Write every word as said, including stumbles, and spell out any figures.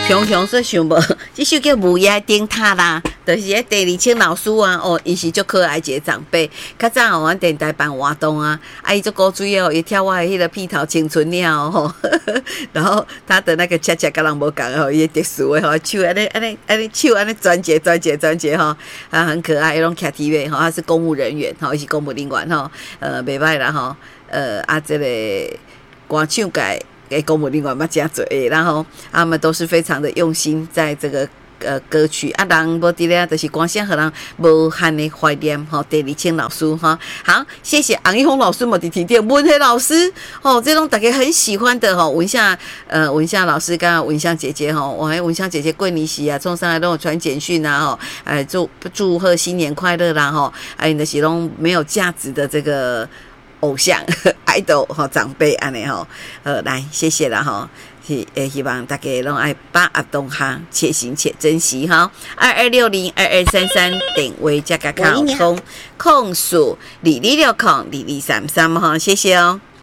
雄雄说想无，这首叫《木叶灯塔》啦，就是迄第二清老师啊，哦，伊是足可爱一个长辈。较早哦，阮电台办活动啊，啊，伊足古锥哦，伊跳我的迄个披头青春鸟哦，然后他的那个恰恰甲人无共哦，伊特殊的吼，手安尼安尼安尼手安尼转节转节转节吼，啊，很可爱，伊拢 K T V 吼，他是公务人员吼，伊是公务人员吼，呃，袂歹啦吼，呃，啊，这个歌唱界。给公务人员嘛真多，然后他们都是非常的用心，在这个呃歌曲啊，人无伫咧，就是光想互人无限的怀念吼。第二清老师哈，好，谢谢洪一峰老师嘛，伫提点文黑老师哦，这种大家很喜欢的吼，文夏呃文夏老师跟文香姐姐吼，我还文香姐姐过年时啊，冲上来都有传简讯啊吼，哎祝祝贺新年快乐啦吼，哎那些拢没有价值的这个。偶像 idol 哈长辈安尼吼，呃，来谢谢啦哈，希希望大家拢爱把握当下，且行且珍惜哈。二二六零二二三三点位加个卡通控诉李李六控李李三三哈，谢谢哦。